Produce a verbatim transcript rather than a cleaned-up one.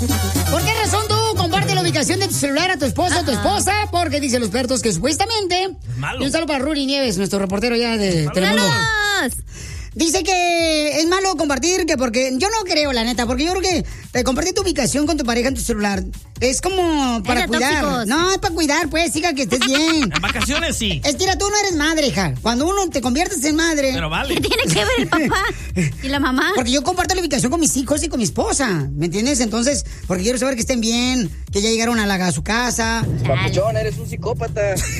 ¿Por qué razón tú comparte la ubicación de tu celular a tu esposo o tu esposa? Porque dicen los expertos que supuestamente... Es malo. Y un saludo para Ruri Nieves, nuestro reportero ya de Telemundo. Dice que es malo compartir, que porque... Yo no creo, la neta, porque yo creo que eh, compartir tu ubicación con tu pareja en tu celular es como para Es de cuidar. tóxicos. No, es para cuidar, pues, hija, que estés bien. En vacaciones sí. Es que mira, tú no eres madre, hija. Cuando uno te conviertes en madre... Pero vale. ¿Qué tiene que ver el papá y la mamá? Porque yo comparto la ubicación con mis hijos y con mi esposa, ¿me entiendes? Entonces, porque quiero saber que estén bien, que ya llegaron a, la, a su casa. Papuchón, eres un psicópata.